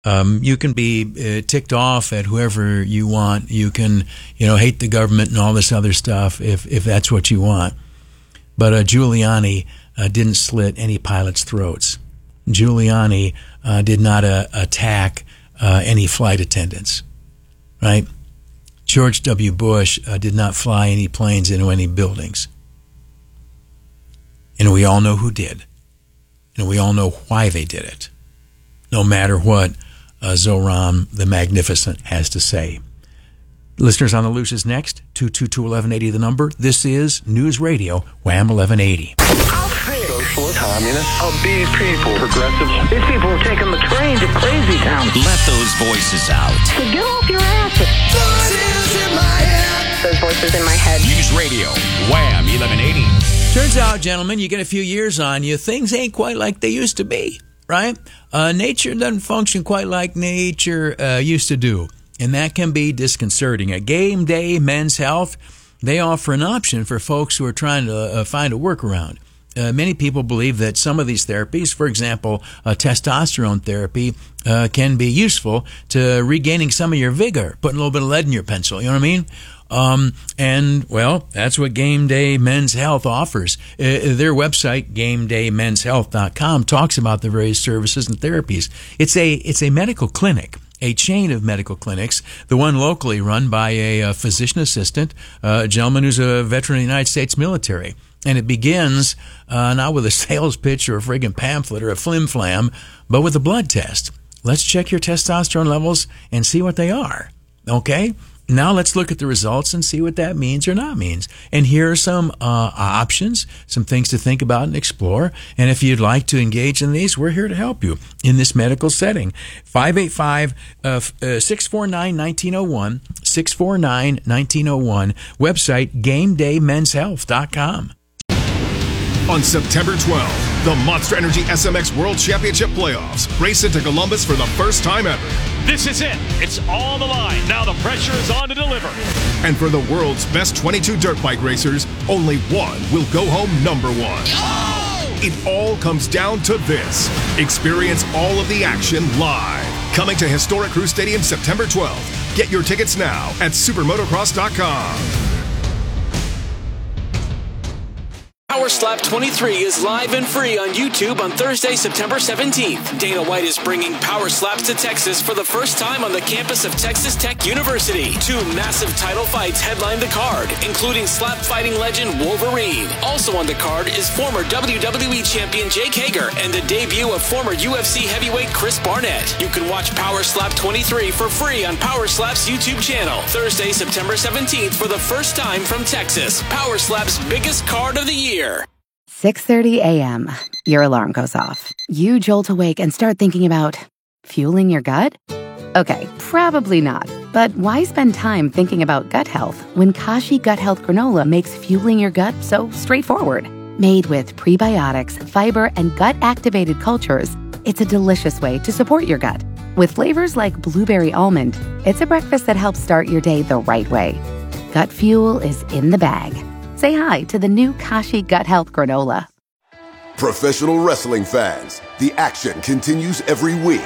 You can be ticked off at whoever you want. You can, hate the government and all this other stuff if that's what you want. But Giuliani didn't slit any pilots' throats. Giuliani did not attack any flight attendants, right? George W. Bush did not fly any planes into any buildings. And we all know who did. And we all know why they did it, no matter what Zoran the Magnificent has to say. Listeners on the Loose is next. 222-1180 the number. This is News Radio, Wham 1180. Socialist, communist, these people, progressives. These people are taking the train to crazy town. Let those voices out. So get off your asses. Voices in my head. Those voices in my head. News Radio, Wham 1180. Turns out, gentlemen, you get a few years on you, things ain't quite like they used to be, right? Nature doesn't function quite like nature used to do, and that can be disconcerting. At Game Day Men's Health, they offer an option for folks who are trying to find a workaround. Many people believe that some of these therapies, for example, testosterone therapy, can be useful to regaining some of your vigor, putting a little bit of lead in your pencil, you know what I mean? And, well, that's what Game Day Men's Health offers. Their website, GameDayMen'sHealth.com, talks about the various services and therapies. It's a medical clinic, a chain of medical clinics, the one locally run by a physician assistant, a gentleman who's a veteran of the United States military. And it begins not with a sales pitch or a friggin' pamphlet or a flim-flam, but with a blood test. Let's check your testosterone levels and see what they are, okay? Now let's look at the results and see what that means or not means. And here are some options, some things to think about and explore. And if you'd like to engage in these, we're here to help you in this medical setting. 585-649-1901, 649-1901, website GameDayMen'sHealth.com. On September 12th, the Monster Energy SMX World Championship Playoffs race into Columbus for the first time ever. This is it. It's all the line. Now the pressure is on to deliver. And for the world's best 22 dirt bike racers, only one will go home number one. Oh! It all comes down to this. Experience all of the action live. Coming to Historic Crew Stadium September 12th. Get your tickets now at supermotocross.com. Power Slap 23 is live and free on YouTube on Thursday, September 17th. Dana White is bringing Power Slaps to Texas for the first time on the campus of Texas Tech University. 2 massive title fights headline the card, including slap fighting legend Wolverine. Also on the card is former WWE champion Jake Hager and the debut of former UFC heavyweight Chris Barnett. You can watch Power Slap 23 for free on Power Slap's YouTube channel. Thursday, September 17th for the first time from Texas. Power Slap's biggest card of the year. 6:30 a.m. Your alarm goes off. You jolt awake and start thinking about fueling your gut? Okay, probably not. But why spend time thinking about gut health when Kashi Gut Health Granola makes fueling your gut so straightforward? Made with prebiotics, fiber, and gut-activated cultures, it's a delicious way to support your gut. With flavors like blueberry almond, it's a breakfast that helps start your day the right way. Gut fuel is in the bag. Say hi to the new Kashi Gut Health Granola. Professional wrestling fans, the action continues every week.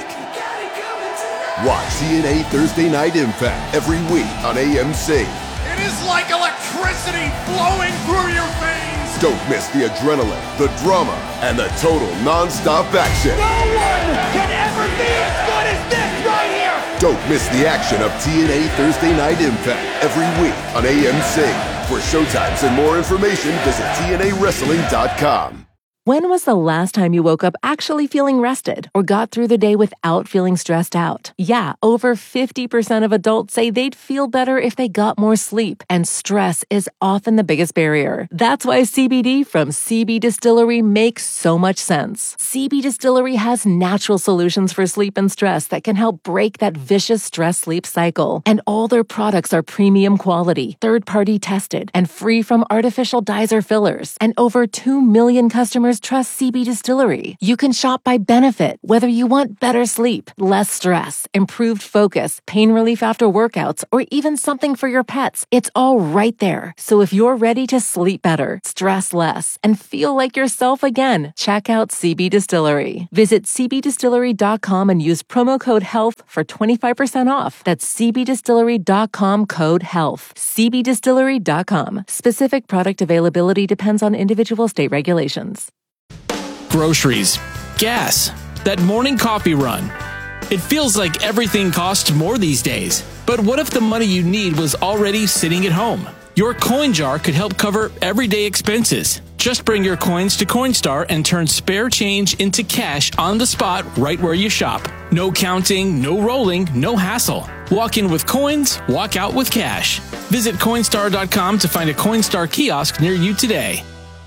Watch TNA Thursday Night Impact every week on AMC. It is like electricity flowing through your veins. Don't miss the adrenaline, the drama, and the total non-stop action. No one can ever be as good as this right here. Don't miss the action of TNA Thursday Night Impact every week on AMC. For showtimes and more information, visit TNAWrestling.com. When was the last time you woke up actually feeling rested or got through the day without feeling stressed out? Yeah, over 50% of adults say they'd feel better if they got more sleep, and stress is often the biggest barrier. That's why CBD from CB Distillery makes so much sense. CB Distillery has natural solutions for sleep and stress that can help break that vicious stress-sleep cycle. And all their products are premium quality, third-party tested, and free from artificial dyes or fillers. And over 2 million customers customers trust CB Distillery. You can shop by benefit, whether you want better sleep, less stress, improved focus, pain relief after workouts, or even something for your pets. It's all right there. So if you're ready to sleep better, stress less, and feel like yourself again, check out CB Distillery. Visit cbdistillery.com and use promo code HEALTH for 25% off. That's cbdistillery.com, code HEALTH. cbdistillery.com. Specific product availability depends on individual state regulations. Groceries, gas, that morning coffee run. It feels like everything costs more these days. But what if the money you need was already sitting at home? Your coin jar could help cover everyday expenses. Just bring your coins to Coinstar and turn spare change into cash on the spot right where you shop. No counting, no rolling, no hassle. Walk in with coins, walk out with cash. Visit Coinstar.com to find a Coinstar kiosk near you today.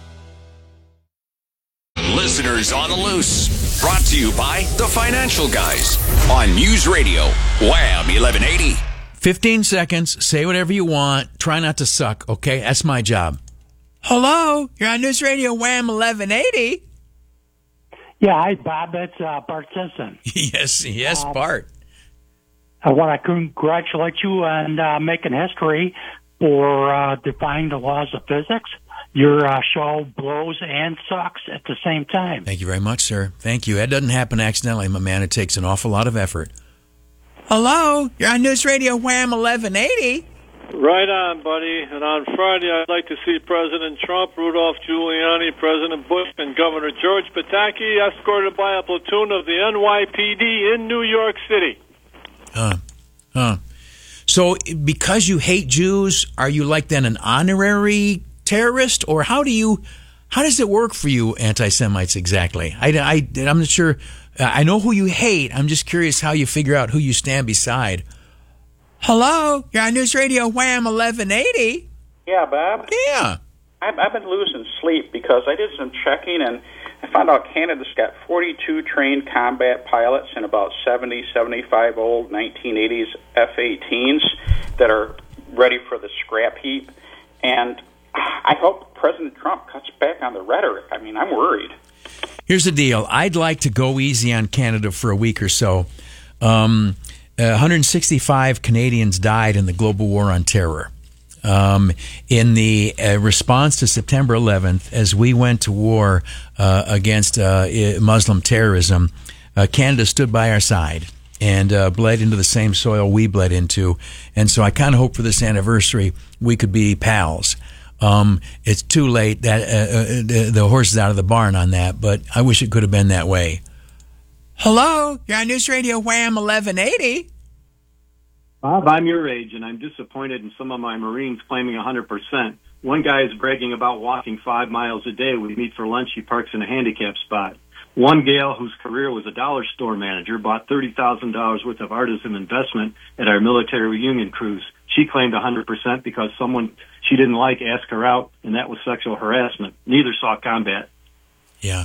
Listeners on the Loose. Brought to you by the Financial Guys on News Radio Wham 1180. 15 seconds. Say whatever you want. Try not to suck, okay? That's my job. Hello? You're on News Radio Wham 1180. Yeah, hi, Bob. It's Bart Simpson. Yes, Bart. I want to congratulate you on making history for defying the laws of physics. Your show blows and sucks at the same time. Thank you very much, sir. Thank you. That doesn't happen accidentally, my man. It takes an awful lot of effort. Hello? You're on News Radio Wham 1180. Right on, buddy. And on Friday, I'd like to see President Trump, Rudolph Giuliani, President Bush, and Governor George Pataki escorted by a platoon of the NYPD in New York City. So because you hate Jews, are you like then an honorary terrorist? Or how does it work for you anti-Semites exactly? I'm not sure. I know who you hate. I'm just curious how you figure out who you stand beside. Hello? You're on News Radio Wham 1180. Yeah, Bob? Yeah. I've been losing sleep because I did some checking and I found out Canada's got 42 trained combat pilots and about 75 old 1980s F-18s that are ready for the scrap heap. And I hope President Trump cuts back on the rhetoric. I mean, I'm worried. Here's the deal. I'd like to go easy on Canada for a week or so. 165 Canadians died in the global war on terror. In the response to September 11th, as we went to war against Muslim terrorism, Canada stood by our side and bled into the same soil we bled into. And so I kind of hope for this anniversary we could be pals. It's too late. That the horse is out of the barn on that, but I wish it could have been that way. Hello? You're on News Radio Wham 1180. Bob, I'm your age, and I'm disappointed in some of my Marines claiming 100%. One guy is bragging about walking 5 miles a day. We meet for lunch. He parks in a handicap spot. One gal whose career was a dollar store manager bought $30,000 worth of artisan investment at our military reunion cruise. She claimed 100% because someone she didn't like asked her out, and that was sexual harassment. Neither saw combat. Yeah.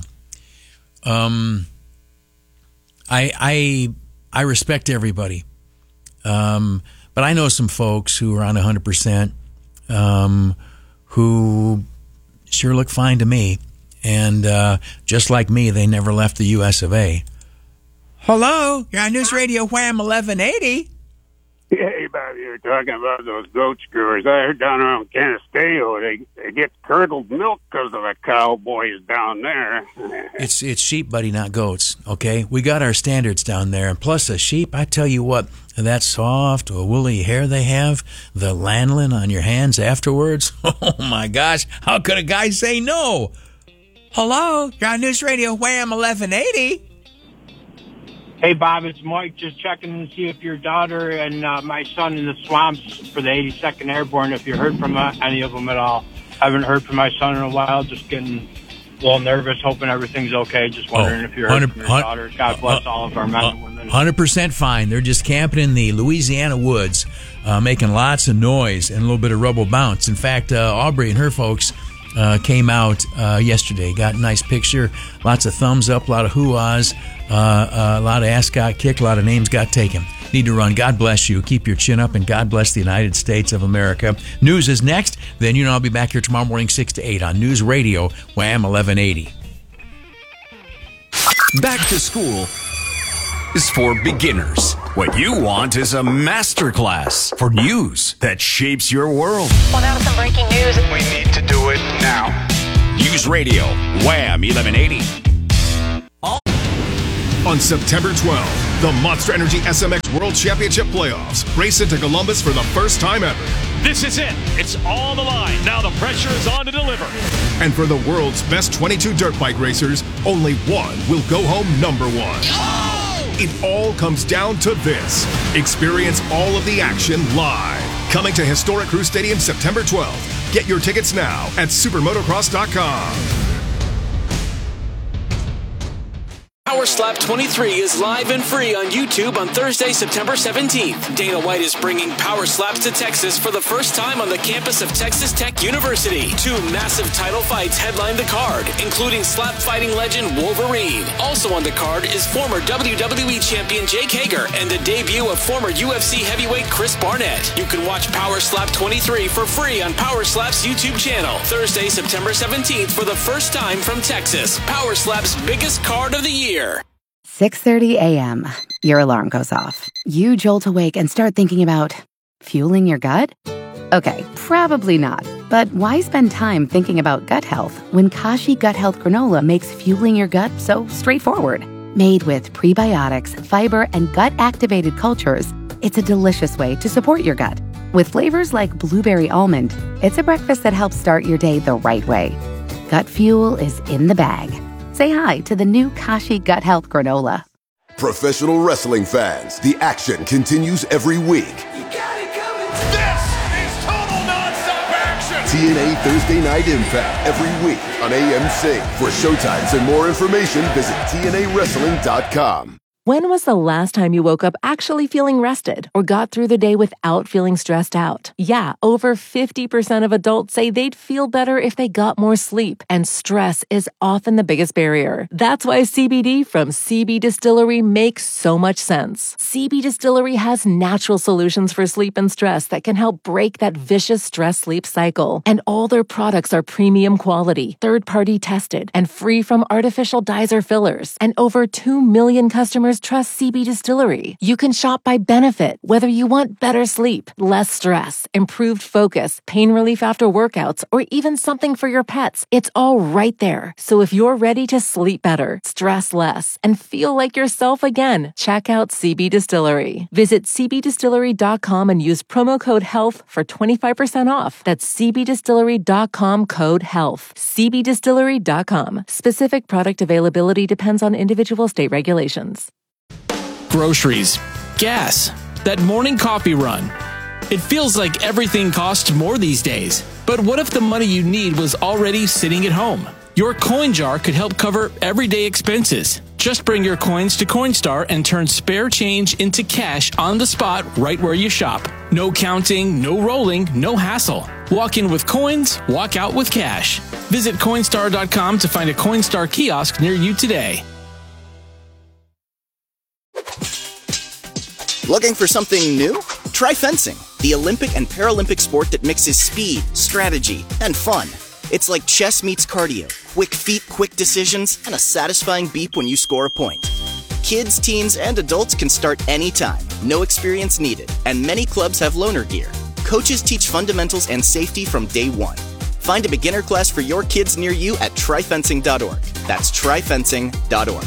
I respect everybody. But I know some folks who are on 100%, who sure look fine to me. And, just like me, they never left the U.S. of A. Hello? You're on News Radio Wham 1180. Hey, Bob, you were talking about those goat screwers. I heard down around Canasteo, they get curdled milk because of the cowboys down there. It's sheep, buddy, not goats, okay? We got our standards down there. And plus, a sheep, I tell you what, that soft or woolly hair they have, the lanolin on your hands afterwards, oh, my gosh, how could a guy say no? Hello? You're on News Radio Wham 1180. Hey, Bob, it's Mike. Just checking to see if your daughter and my son in the swamps for the 82nd Airborne, if you heard from any of them at all. I haven't heard from my son in a while, just getting a little nervous, hoping everything's okay. Just wondering if you heard from your daughter. God bless all of our men and women. 100% fine. They're just camping in the Louisiana woods, making lots of noise and a little bit of rubble bounce. In fact, Aubrey and her folks came out yesterday. Got a nice picture, lots of thumbs up, a lot of hoo-ahs, a lot of ass got kicked, a lot of names got taken. Need to run. God bless you. Keep your chin up, and God bless the United States of America. News is next. Then I'll be back here tomorrow morning, 6 to 8 on News Radio Wham 1180. Back to school is for beginners. What you want is a masterclass for news that shapes your world. Well, now some breaking news. We need to do it now. News Radio, Wham 1180. On September 12th, the Monster Energy SMX World Championship Playoffs race into Columbus for the first time ever. This is it. It's all on the line. Now the pressure is on to deliver. And for the world's best 22 dirt bike racers, only one will go home number one. Oh! It all comes down to this. Experience all of the action live. Coming to Historic Crew Stadium September 12th. Get your tickets now at supermotocross.com. Power Slap 23 is live and free on YouTube on Thursday, September 17th. Dana White is bringing Power Slaps to Texas for the first time on the campus of Texas Tech University. 2 massive title fights headline the card, including slap fighting legend Wolverine. Also on the card is former WWE champion Jake Hager and the debut of former UFC heavyweight Chris Barnett. You can watch Power Slap 23 for free on Power Slap's YouTube channel. Thursday, September 17th for the first time from Texas. Power Slap's biggest card of the year. 6:30 a.m. Your alarm goes off. You jolt awake and start thinking about fueling your gut? Okay, probably not. But why spend time thinking about gut health when Kashi Gut Health Granola makes fueling your gut so straightforward? Made with prebiotics, fiber, and gut-activated cultures, it's a delicious way to support your gut. With flavors like blueberry almond, it's a breakfast that helps start your day the right way. Gut fuel is in the bag. Say hi to the new Kashi Gut Health Granola. Professional wrestling fans, the action continues every week. This is total nonstop action. TNA Thursday Night Impact every week on AMC. For showtimes and more information, visit TNAWrestling.com. When was the last time you woke up actually feeling rested or got through the day without feeling stressed out? Yeah, over 50% of adults say they'd feel better if they got more sleep, and stress is often the biggest barrier. That's why CBD from CB Distillery makes so much sense. CB Distillery has natural solutions for sleep and stress that can help break that vicious stress-sleep cycle. And all their products are premium quality, third-party tested, and free from artificial dyes or fillers. And over 2 million customers trust CB Distillery. You can shop by benefit, whether you want better sleep, less stress, improved focus, pain relief after workouts, or even something for your pets. It's all right there. So if you're ready to sleep better, stress less, and feel like yourself again, check out CB Distillery. Visit cbdistillery.com and use promo code HEALTH for 25% off. That's cbdistillery.com code HEALTH. cbdistillery.com. Specific product availability depends on individual state regulations. Groceries, gas, that morning coffee run. It feels like everything costs more these days. But what if the money you need was already sitting at home? Your coin jar could help cover everyday expenses. Just bring your coins to Coinstar and turn spare change into cash on the spot right where you shop. No counting, no rolling, no hassle. Walk in with coins, walk out with cash. Visit Coinstar.com to find a Coinstar kiosk near you today. Looking for something new? Try fencing, the Olympic and Paralympic sport that mixes speed, strategy, and fun. It's like chess meets cardio, quick feet, quick decisions, and a satisfying beep when you score a point. Kids, teens, and adults can start anytime, no experience needed, and many clubs have loaner gear. Coaches teach fundamentals and safety from day one. Find a beginner class for your kids near you at tryfencing.org. That's tryfencing.org.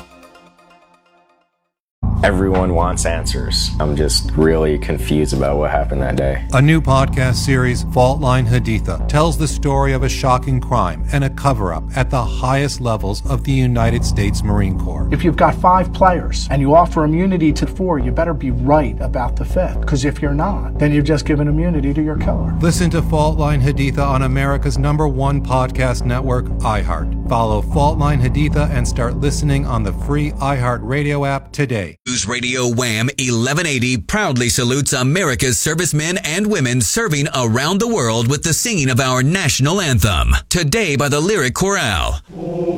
Everyone wants answers. I'm just really confused about what happened that day. A new podcast series, Fault Line Haditha, tells the story of a shocking crime and a cover-up at the highest levels of the United States Marine Corps. If you've got 5 players and you offer immunity to 4, you better be right about the 5th. Because if you're not, then you've just given immunity to your killer. Listen to Fault Line Haditha on America's #1 podcast network, iHeart. Follow Fault Line Haditha and start listening on the free iHeart Radio app today. News Radio Wham 1180 proudly salutes America's servicemen and women serving around the world with the singing of our national anthem. Today by the Lyric Chorale.